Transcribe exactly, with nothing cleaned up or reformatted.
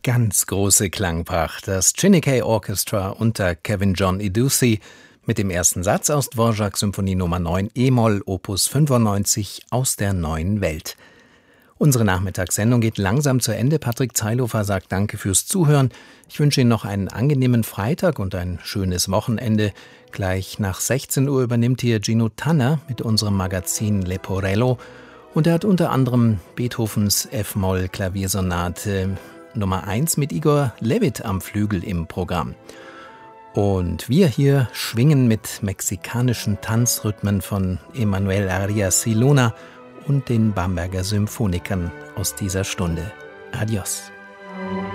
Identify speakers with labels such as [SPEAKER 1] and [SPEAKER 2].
[SPEAKER 1] Ganz große Klangpracht, das Chineke Orchestra unter Kevin John Edussi mit dem ersten Satz aus Dvorak Symphonie Nummer neun e-Moll Opus fünfundneunzig aus der neuen Welt. Unsere Nachmittagssendung geht langsam zu Ende. Patrick Zeilhofer sagt Danke fürs Zuhören. Ich wünsche Ihnen noch einen angenehmen Freitag und ein schönes Wochenende. Gleich nach sechzehn Uhr übernimmt hier Gino Tanner mit unserem Magazin Leporello. Und er hat unter anderem Beethovens F-Moll Klaviersonate Nummer eins mit Igor Levit am Flügel im Programm. Und wir hier schwingen mit mexikanischen Tanzrhythmen von Emanuel Arias y Luna und den Bamberger Symphonikern aus dieser Stunde. Adios.